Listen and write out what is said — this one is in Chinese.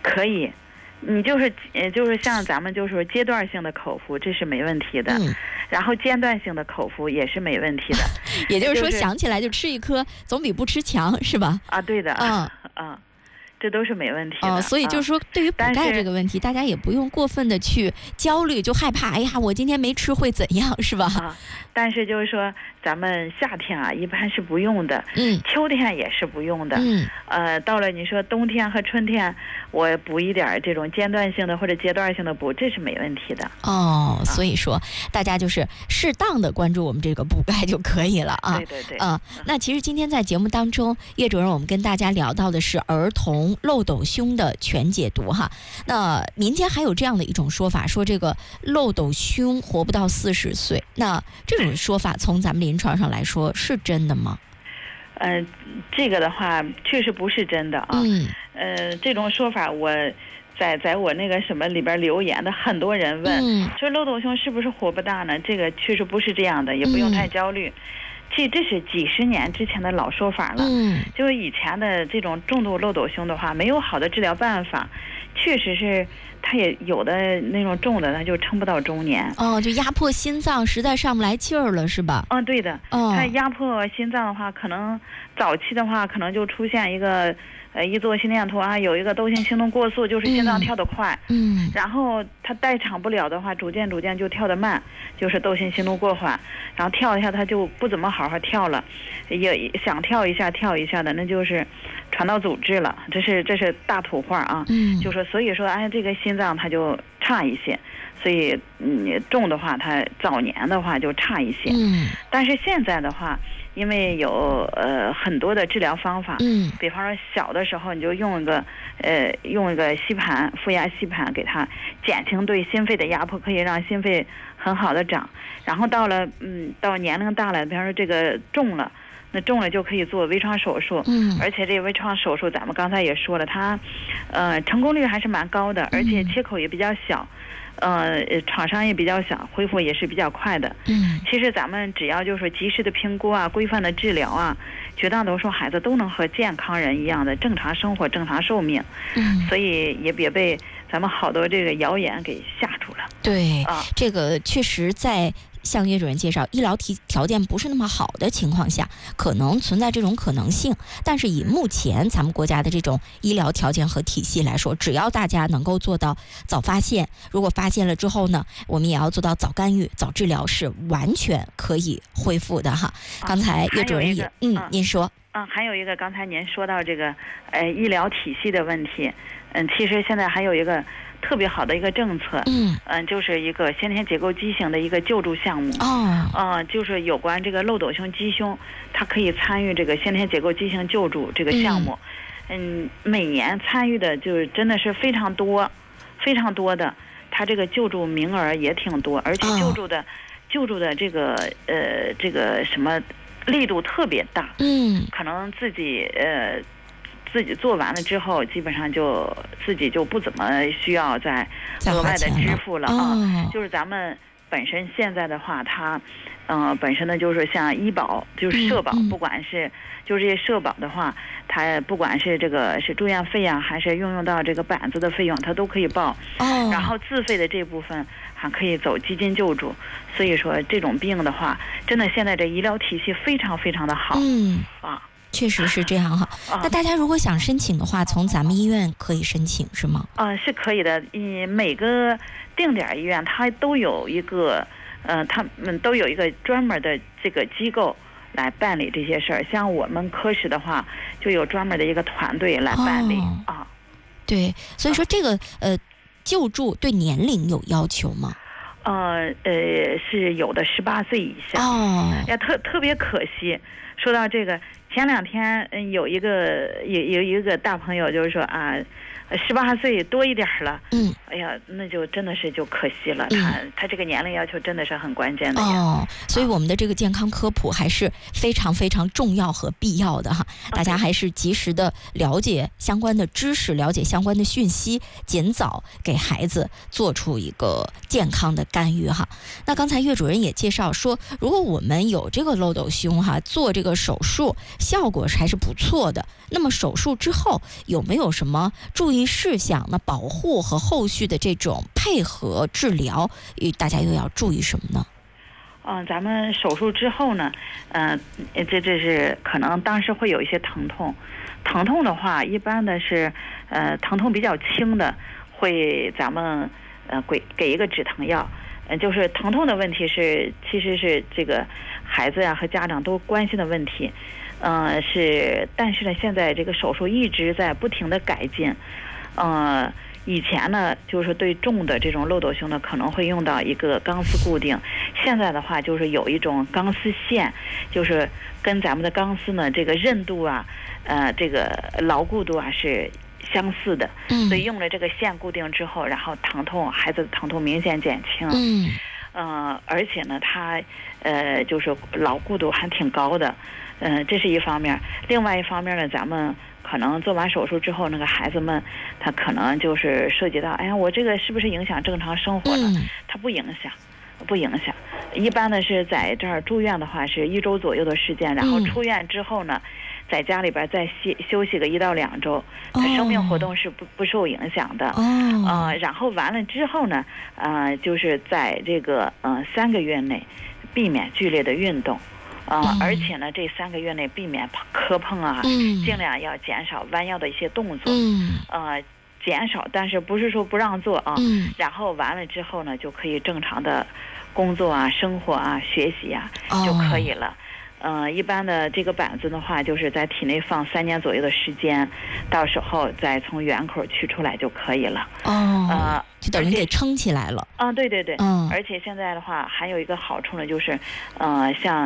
可以。你就是像咱们就是阶段性的口服，这是没问题的。然后间断性的口服也是没问题的。 也就是说，想起来就吃一颗，总比不吃强，是吧？ 啊，对的。这都是没问题的。 所以就是说，对于补钙这个问题，大家也不用过分的去焦虑，就害怕，哎呀，我今天没吃会怎样，是吧？ 但是就是说，咱们夏天啊，一般是不用的。秋天也是不用的。到了你说冬天和春天，我补一点这种间断性的或者阶段性的补，这是没问题的。 所以说大家就是适当的关注我们这个补钙就可以了啊。 对。 那其实今天在节目当中，叶主任我们跟大家聊到的是儿童漏斗胸的全解读哈。那民间还有这样的一种说法，说这个漏斗胸活不到40岁，那这种说法从咱们临床上来说是真的吗？ 这个的话确实不是真的啊。这种说法我在我那个什么里边留言的很多人问，说漏斗胸是不是活不大呢？这个确实不是这样的，也不用太焦虑。其实这是几十年之前的老说法了。就是以前的这种重度漏斗胸的话，没有好的治疗办法，确实是它也有的那种重的，它就撑不到中年。 就压迫心脏，实在上不来气儿了，是吧？ 对的。它压迫心脏的话，可能早期的话，可能就出现一个一做心电图啊，有一个窦性心动过速，就是心脏跳得快。然后它代偿不了的话，逐渐就跳得慢，就是窦性心动过缓。然后跳一下，它就不怎么好好跳了，也想跳一下的，那就是传导阻滞了。这是大土话啊。就说所以说，这个心脏它就差一些，所以重的话，它早年的话就差一些。但是现在的话，因为有很多的治疗方法。比方说小的时候你就用一个吸盘，负压吸盘，给它减轻对心肺的压迫，可以让心肺很好的长。然后到年龄大了，比方说这个重了就可以做微创手术。而且这个微创手术咱们刚才也说了，它成功率还是蛮高的，而且切口也比较小。厂商也比较小，恢复也是比较快的。其实咱们只要就是及时的评估啊，规范的治疗啊，绝大多数孩子都能和健康人一样的正常生活、正常寿命。所以也别被咱们好多这个谣言给吓住了。 对，这个确实在像叶主任介绍，医疗条件不是那么好的情况下，可能存在这种可能性。但是以目前咱们国家的这种医疗条件和体系来说，只要大家能够做到早发现，如果发现了之后呢，我们也要做到早干预、早治疗，是完全可以恢复的哈。刚才叶主任也您说。 还有一个刚才您说到这个医疗体系的问题。其实现在还有一个特别好的一个政策。就是一个先天结构畸形的一个救助项目。就是有关这个漏斗胸、鸡胸，它可以参与这个先天结构畸形救助这个项目。每年参与的就是真的是非常多的，它这个救助名额也挺多，而且救助的这个什么力度特别大。可能自己做完了之后，基本上就自己就不怎么需要再额外的支付了啊。就是咱们本身现在的话，它本身呢就是像医保，就是社保，不管是就是这些社保的话，它不管是这个是住院费呀，还是用到这个板子的费用，它都可以报。然后自费的这部分还可以走基金救助。所以说这种病的话，真的现在这医疗体系非常非常的好。 确实是这样哈。那大家如果想申请的话，从咱们医院可以申请是吗？ 是可以的。每个定点医院它都有一个他们都有一个专门的这个机构来办理这些事儿。像我们科室的话，就有专门的一个团队来办理。 对，所以说这个救助对年龄有要求吗？ 是有的，18岁以下。特别可惜。说到这个，前2天有一个大朋友就是说18岁多一点了。哎呀，那就真的是就可惜了。他这个年龄要求真的是很关键的呀。 所以我们的这个健康科普还是非常非常重要和必要的哈。大家还是及时的了解相关的知识，了解相关的讯息，尽早给孩子做出一个健康的干预哈。那刚才岳主任也介绍说，如果我们有这个漏斗胸哈，做这个手术效果还是不错的。那么手术之后有没有什么注意意事项，那保护和后续的这种配合治疗，大家又要注意什么呢？ 咱们手术之后呢，这是可能当时会有一些疼痛，疼痛的话，一般的是疼痛比较轻的，会咱们给一个止疼药。就是疼痛的问题其实是这个孩子呀和家长都关心的问题，但是呢，现在这个手术一直在不停的改进，以前呢，就是对重的这种漏斗胸呢，可能会用到一个钢丝固定，现在的话就是有一种钢丝线，就是跟咱们的钢丝呢这个韧度啊，这个牢固度啊是相似的，所以用了这个线固定之后，然后孩子的疼痛明显减轻，而且呢，它就是牢固度还挺高的，这是一方面。另外一方面呢，咱们可能做完手术之后，那个孩子们他可能就是涉及到，哎呀，我这个是不是影响正常生活呢？它不影响。一般的是在这儿住院的话是1周左右的时间，然后出院之后呢，在家里边再休息个1到2周，生命活动是不受影响的。然后完了之后呢，就是在这个3个月内避免剧烈的运动。而且呢，这3个月内避免磕碰啊，尽量要减少弯腰的一些动作，减少，但是不是说不让做啊？然后完了之后呢，就可以正常的工作啊、生活啊、学习啊就可以了。一般的这个板子的话，就是在体内放3年左右的时间，到时候再从圆口取出来就可以了。 就等于给撑起来了。 对。而且现在的话还有一个好处呢，就是像